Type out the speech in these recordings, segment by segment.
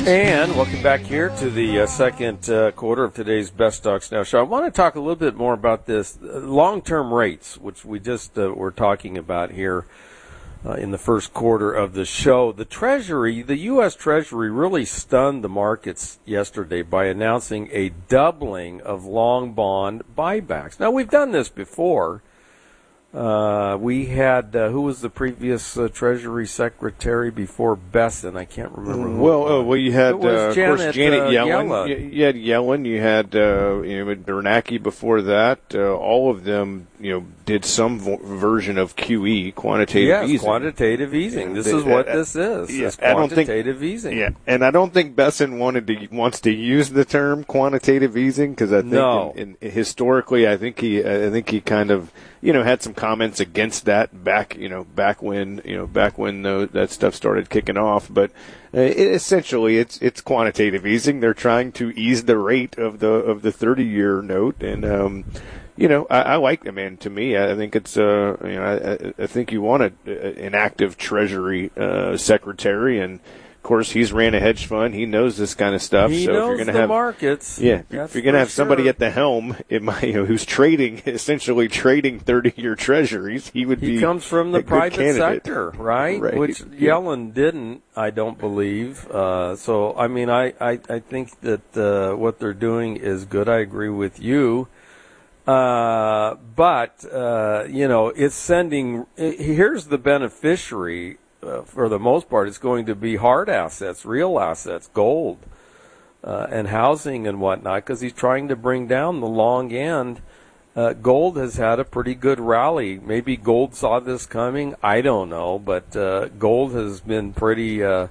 And welcome back here to the second quarter of today's Best Stocks Now show. I want to talk a little bit more about this long-term rates, which we just were talking about here in the first quarter of the show. The Treasury, the U.S. Treasury, really stunned the markets yesterday by announcing a doubling of long bond buybacks. Now, we've done this before. We had, who was the previous Treasury Secretary before Besson? I can't remember. Well, you had, of course, Janet Yellen. You had Yellen. You had, Bernanke before that. All of them, did some version of QE, quantitative easing. Yes, quantitative easing. This is what this is. Yeah, it's quantitative easing. Yeah, and I don't think Besson wants to use the term quantitative easing because I think historically, I think he kind of had some comments against that back when that stuff started kicking off. But essentially, it's quantitative easing. They're trying to ease the rate of the 30-year note, and I like them. And to me, I think it's I think you want an active Treasury secretary, and of course he's ran a hedge fund. He knows this kind of stuff. He so knows if you're going the to have markets. if you're going to have somebody at the helm, who's essentially trading 30-year Treasuries, he comes from the private sector, right? Which Yellen didn't, I don't believe. So I mean, I think that what they're doing is good. I agree with you. But it's sending. Here's the beneficiary. For the most part, it's going to be hard assets, real assets, gold, and housing and whatnot, because he's trying to bring down the long end. Gold has had a pretty good rally. Maybe gold saw this coming. I don't know, but gold has been a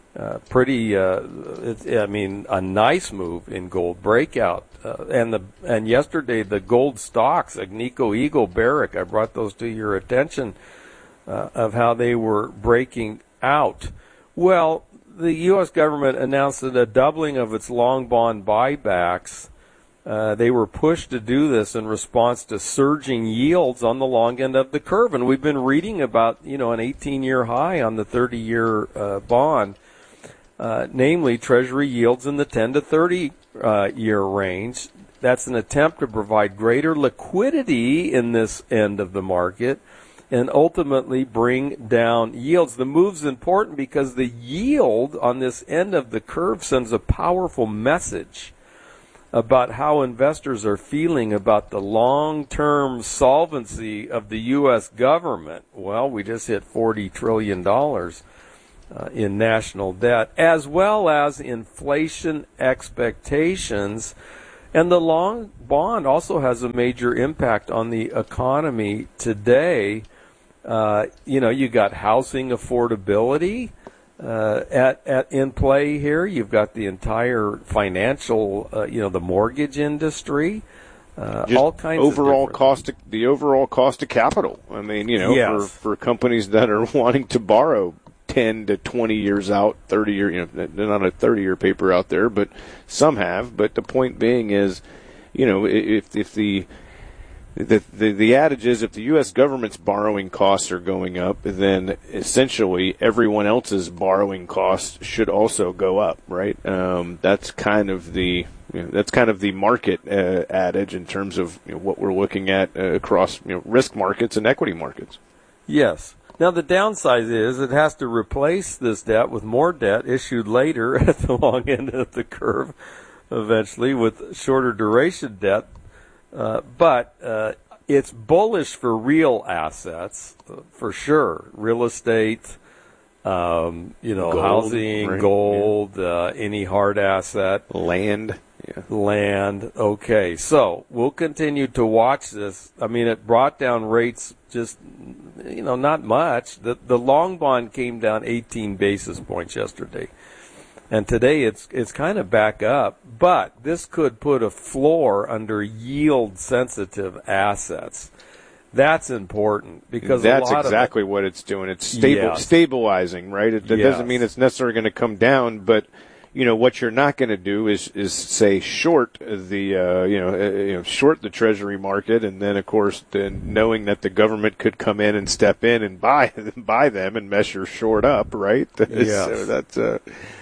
nice move in gold breakout. And yesterday the gold stocks, Agnico Eagle, Barrick, I brought those to your attention. Of how they were breaking out. Well, the U.S. government announced that a doubling of its long bond buybacks. They were pushed to do this in response to surging yields on the long end of the curve. And we've been reading about, an 18-year high on the 30-year bond, namely Treasury yields in the 10 to 30-year range. That's an attempt to provide greater liquidity in this end of the market and ultimately bring down yields. The move's important because the yield on this end of the curve sends a powerful message about how investors are feeling about the long-term solvency of the U.S. government. Well, we just hit $40 trillion in national debt, as well as inflation expectations. And the long bond also has a major impact on the economy today. You got housing affordability in play here. You've got the entire financial, the mortgage industry, all kinds of the overall cost of capital. I mean, yes. for companies that are wanting to borrow 10 to 20 years out, 30 year, they're not a 30-year paper out there, but some have. But the point being is, if the adage is if the U.S. government's borrowing costs are going up, then essentially everyone else's borrowing costs should also go up, right? That's kind of the market adage in terms of what we're looking at across risk markets and equity markets. Yes. Now the downside is it has to replace this debt with more debt issued later at the long end of the curve, eventually with shorter duration debt. But it's bullish for real assets, for sure. Real estate, gold, housing, right, gold, any hard asset. Land. Yeah. Land. Okay, so we'll continue to watch this. I mean, it brought down rates just, not much. The long bond came down 18 basis points yesterday. And today it's kind of back up, but this could put a floor under yield-sensitive assets. That's important because that's exactly what it's doing. It's stabilizing, right? It doesn't mean it's necessarily going to come down, but what you're not going to do is say short the short the Treasury market, and then of course then knowing that the government could come in and step in and buy them and measure short up, right? Yes. So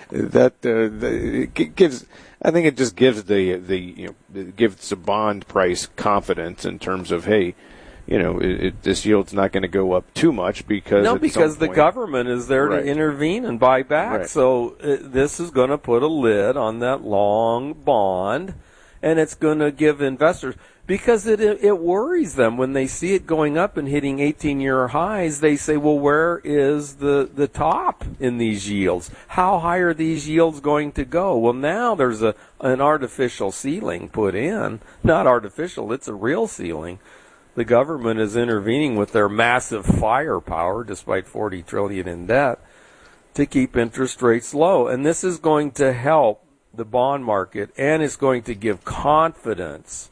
it gives. I think it just gives gives the bond price confidence in terms of, hey, this yield's not going to go up too much because the government is there to intervene and buy back. Right. So this is going to put a lid on that long bond, and it's going to give investors, because it worries them when they see it going up and hitting 18-year highs. They say, well, where is the top in these yields? How high are these yields going to go? Well, now there's an artificial ceiling put in. Not artificial, it's a real ceiling. The government is intervening with their massive firepower, despite $40 trillion in debt, to keep interest rates low. And this is going to help the bond market, and it's going to give confidence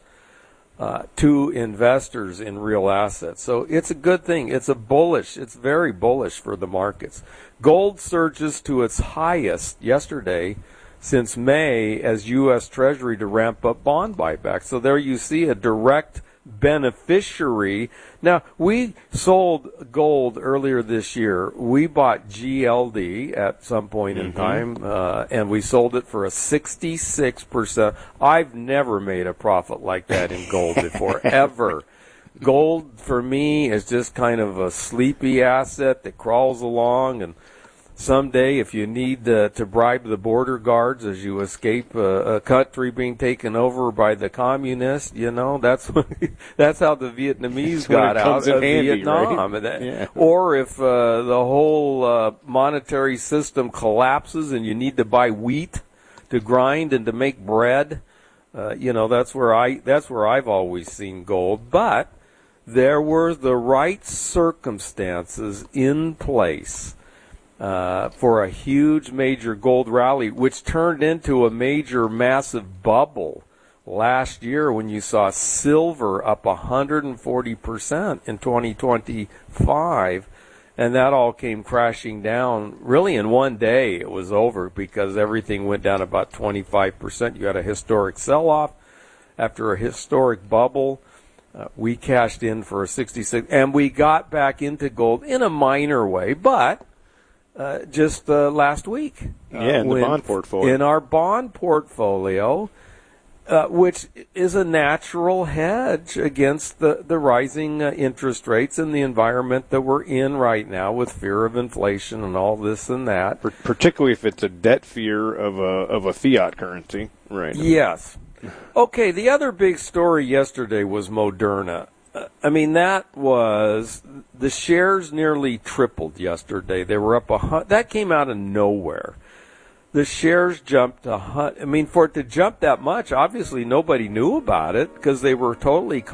to investors in real assets. So it's a good thing. It's very bullish for the markets. Gold surges to its highest yesterday since May as U.S. Treasury to ramp up bond buyback. So there you see a direct beneficiary. Now, we sold gold earlier this year. We bought GLD at some point in time, and we sold it for a 66%. I've never made a profit like that in gold before, ever. Gold, for me, is just kind of a sleepy asset that crawls along, and someday, if you need to bribe the border guards as you escape a country being taken over by the communists, that's how the Vietnamese got out of Vietnam. Right? Or if the whole monetary system collapses and you need to buy wheat to grind and to make bread, that's where I've always seen gold. But there were the right circumstances in place for a huge major gold rally, which turned into a major massive bubble last year when you saw silver up 140% in 2025, and that all came crashing down. Really in one day it was over because everything went down about 25%. You had a historic sell-off after a historic bubble. We cashed in for a 66, and we got back into gold in a minor way, but just last week. In the bond portfolio. In our bond portfolio, which is a natural hedge against the rising interest rates and the environment that we're in right now with fear of inflation and all this and that. Particularly if it's a debt fear of a fiat currency. Right. Yes. Okay, the other big story yesterday was Moderna. The shares nearly tripled yesterday. They were up that came out of nowhere. The shares jumped for it to jump that much, obviously nobody knew about it because they were totally